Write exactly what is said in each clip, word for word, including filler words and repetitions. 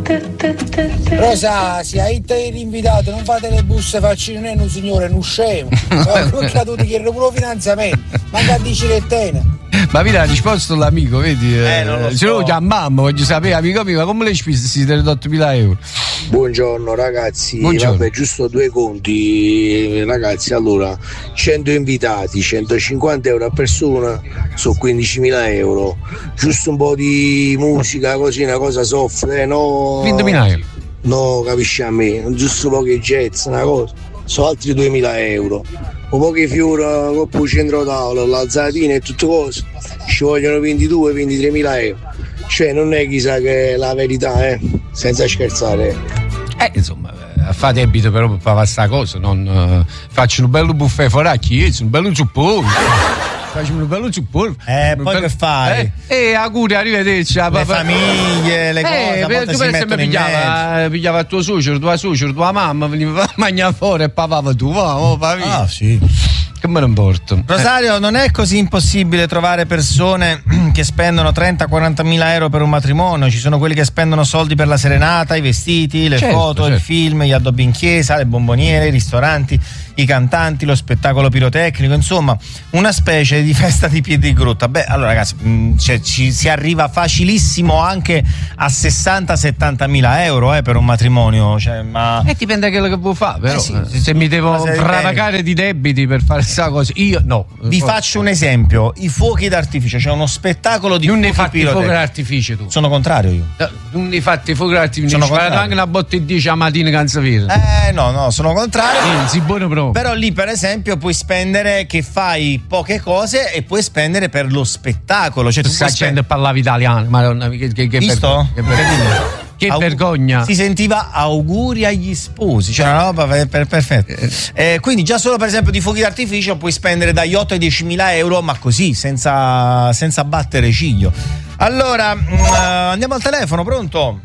Rosa, se hai te invitato, non fate le buste faccine, non è un signore, è un scemo. Non caduti che era pure finanziamento, manca a dire te. Ma mi ha risposto l'amico, vedi? Eh, non lo so. Se lo chiamammo, voglio sapere, amico mio, ma come le spese si sono ottomila euro? Buongiorno ragazzi, Buongiorno. vabbè, giusto due conti ragazzi. Allora, cento invitati, centocinquanta euro a persona, sono quindicimila euro. Giusto un po' di musica, così, una cosa soft, eh, no? ventimila euro. No, capisci a me, giusto un po' che jazz, una cosa, sono altri duemila euro. Un po' che fiori, coppo centro tavola, l'alzatina e tutte cose, ci vogliono ventidue ventitremila euro. Cioè non è chissà che è la verità, eh, senza scherzare. Eh, insomma, fa debito però per fare questa cosa, non uh, faccio un bello buffet foracchi, io sono un bello zuppone. Faccio un bello zuppone. Eh, poi bello... che fai? Eh, eh auguri, arrivederci. Le papà. famiglie, le cose, eh, a volte tu si per mettono esempio in pigliava, mezzo. pigliava il tuo suocero, tua suocera, tua mamma, veniva a mangiare fuori e papava tu, va, oh, papi. Ah, sì. Che me ne importa. Rosario, eh. non è così impossibile trovare persone che spendono trenta quaranta mila euro per un matrimonio. Ci sono quelli che spendono soldi per la serenata, i vestiti, le certo, foto, certo. il film, gli addobbi in chiesa, le bomboniere, i ristoranti, i cantanti, lo spettacolo pirotecnico, insomma una specie di festa di piedi di grotta. Beh, allora ragazzi, mh, cioè, ci si arriva facilissimo anche a sessanta settanta mila euro eh, per un matrimonio, cioè, ma... E eh, dipende da quello che vuoi fare, però Eh sì, se, se mi devo se fravacare di debiti per fare questa cosa, io no. Vi faccio un esempio: i fuochi d'artificio, c'è cioè uno spettacolo di non fuochi ne fatti fuochi pirotecnici. d'artificio tu. Sono contrario io. No, non ne fatti fuochi d'artificio. Sono Ci faranno contrario. anche una botte di dieci a mattina canzavere. Eh no, no, sono contrario. Sì, sì, buono proprio. Però lì per esempio puoi spendere che fai poche cose e puoi spendere per lo spettacolo. Cioè tu sta puoi gente parlava italiano, madonna, che, che, che Visto? vergogna, che vergogna. Che Au- vergogna. Si sentiva auguri agli sposi, cioè una roba per, per, perfetta. Eh, quindi già solo per esempio di fuochi d'artificio puoi spendere dagli otto ai diecimila euro, ma così, senza, senza battere ciglio. Allora, mh, andiamo al telefono, pronto?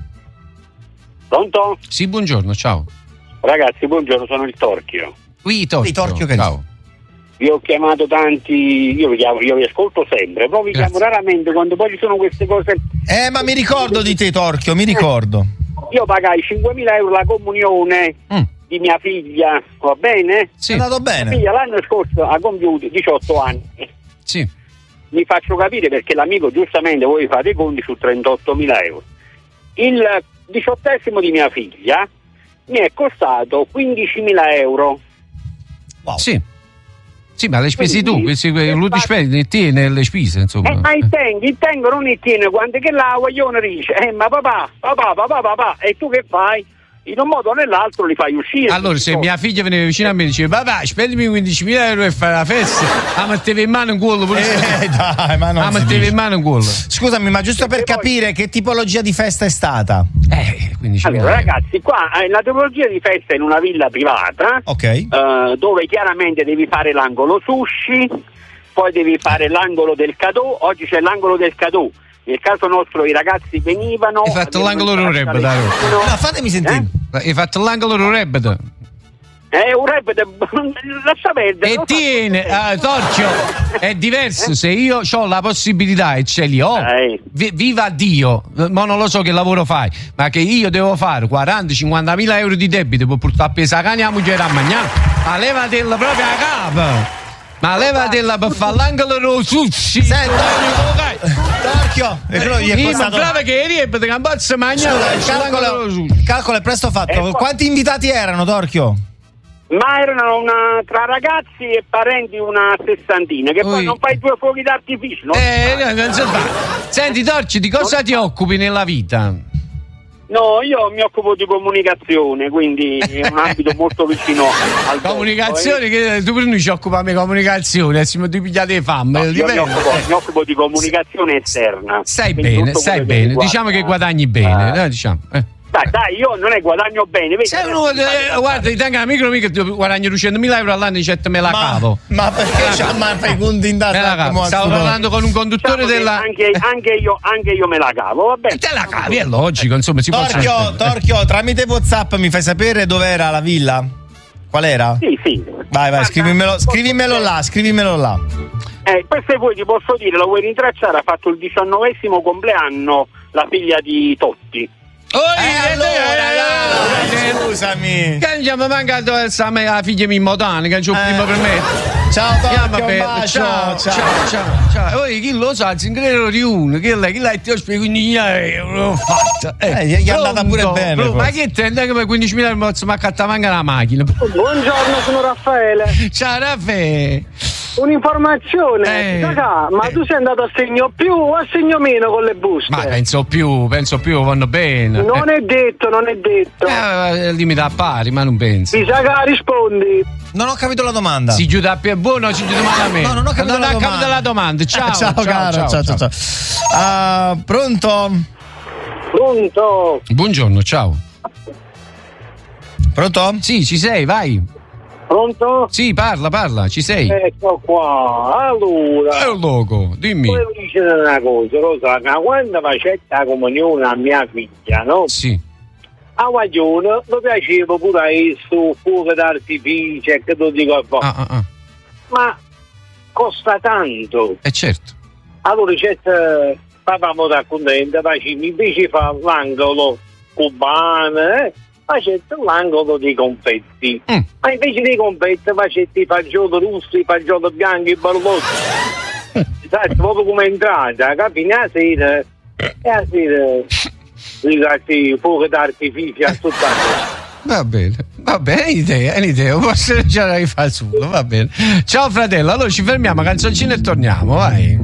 Pronto? Sì, buongiorno, ciao. Ragazzi, buongiorno, sono il Torchio. Qui Torchio. Sì, Torchio, che ciao. Vi ho chiamato tanti, io vi, chiamo, io vi ascolto sempre, però vi Grazie. chiamo raramente quando poi ci sono queste cose. Eh, ma mi ricordo di te, Torchio, mi ricordo. Io pagai cinquemila euro la comunione Mm. di mia figlia, va bene? Sì, È andato Mia bene. figlia l'anno scorso ha compiuto diciotto anni. sì. Mi faccio capire perché l'amico giustamente voi fate i conti su trentottomila euro. Il diciottesimo di mia figlia mi è costato quindicimila euro. Wow. Sì. Sì, ma le spese Quindi, tu, questi, che lui ti fa- spende, tiene le spese, insomma. Eh, ma il tengo, il tengo non il tiene, quando che la guaglione dice, eh ma papà, papà, papà, papà, e tu che fai? In un modo o nell'altro li fai uscire. Allora, se mia figlia veniva vicino a me e diceva, papà, spendimi quindicimila euro e fai la festa, la mettevi in mano in culo pure. Eh, dai, ma non La si mettevi dice. in mano in culo. Scusami, ma giusto per Perché poi- capire che tipologia di festa è stata? Eh, quindicimila Allora euro. ragazzi, qua eh, la tipologia di festa è in una villa privata, Ok. eh, dove chiaramente devi fare l'angolo sushi, poi devi fare l'angolo del cadeau, oggi c'è l'angolo del cadeau. Nel caso nostro i ragazzi venivano. Hai fatto avevano l'angolo in Rurebbe, tasca dai. le- No, fatemi sentire. Hai fatto l'angolo Rurebbe. Eh, un rap, de- lascia perdere. E lo tiene, faccio. ah, Torchio, è diverso se io ho la possibilità e ce li ho, Eh. vi- viva Dio, ma non lo so che lavoro fai, ma che io devo fare quaranta cinquanta mila euro di debito per portare a pesare cane a moglie a mangiare, ma levatela proprio a capo, ma levatela per fare l'angolo sushi. Torchio, e quello gli è Sì, ma costato. brava che eri e per campazzo mangiare Scusa, il calcolo, il calcolo è presto fatto. Eh, poi- Quanti invitati erano, Torchio? Ma erano una, tra ragazzi e parenti una sessantina, che Ui. poi non fai due fuochi d'artificio. No, Eh, no, non si fa. Senti Torci, di cosa ti occupi nella vita? no, io mi occupo di comunicazione, quindi è un ambito molto vicino al Comunicazione, che tu prima ci occupiamo di comunicazione, siamo di pigliate fame. vostro, eh. No, io mi occupo, mi occupo di comunicazione esterna. Stai Quindi bene, tutto stai quello che bene, riguarda- diciamo che guadagni bene, Eh, eh, diciamo. Eh. Dai, dai, io non è guadagno bene. Vedi, Sei uno, eh, guarda, ti tengo amico mica guadagno duecentomila euro all'anno, dicendo me la cavo. ma perché c'ha ma fai conti in Me la cavo. Stavo parlando con un conduttore diciamo che della. anche, anche, io, anche io me la cavo, va bene. E te la cavi, è logico, insomma, si può. Torchio, Torchio, tramite WhatsApp mi fai sapere dov'era la villa? Qual era? Sì, sì. Vai, vai, Guarda, scrivimelo, scrivimelo là, scrivimelo là. Eh, questo e voi ti posso dire, lo vuoi rintracciare, ha fatto il diciannovesimo compleanno la figlia di Totti. Oh, Eh, allora, eh, eh, scusami. Che abbiamo mancato la figlia Mimotani che c'ho Eh. prima per me. Ciao Chiama Tocchio, un per- bacio. ciao, ciao, ciao, ciao. Poi chi lo sa, il ingresso di uno, che lei, che lei ti ho spiegato quindicimila euro, l'ho fatta. Eh, gli è andata pure bene, Pronto. Ma forse. che te, che per quindicimila euro mi accatta manca la macchina. Buongiorno, sono Raffaele. Ciao Raffaele. Un'informazione. Eh. Raga, ma Eh. tu sei andato a segno più o a segno meno con le buste? Ma penso più, penso più, vanno bene. Non è detto, non è detto. Eh, il limite a pari, ma non penso. Mi sa che rispondi. Non ho capito la domanda. Si chiude a più è buono o si chiude male a me? No, non ho capito non la ho domanda. capito la domanda. Ciao, Eh, ciao, caro, ciao, ciao, ciao. Ah, pronto? Pronto? Buongiorno, ciao. Pronto? Sì, ci sei, vai. Pronto? Sì, parla, parla, ci sei. Ecco qua. Allora, È un loco, dimmi. volevo dire una cosa, Rosa, che quando facevo la comunione a mia figlia, no? Sì. A guaglione mi piaceva pure questo fuoco d'artificio e che tu dico a Ah, ah, ah. ma costa tanto. Eh certo. Allora c'è papà molto contento, facciamo invece fa l'angolo cubano, eh? Facette l'angolo dei confetti. Mm. Ma invece dei confetti facette i fagioli rossi, i fagioli bianchi, i barlotti. Sai, proprio come è entrata, capi? La sera, e la sera, ragazzi, fuoco d'artificio a tutta la Va bene, va bene, è un'idea, è un'idea, forse ce la rifà solo, va bene. Ciao fratello, allora ci fermiamo, canzoncina e torniamo, vai.